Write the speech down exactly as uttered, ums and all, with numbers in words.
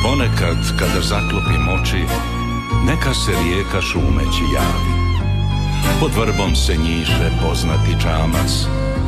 Ponekad kada zaklopim oči, neka se rijeka šumeći javi. Pod vrbom se njiše poznati čamac,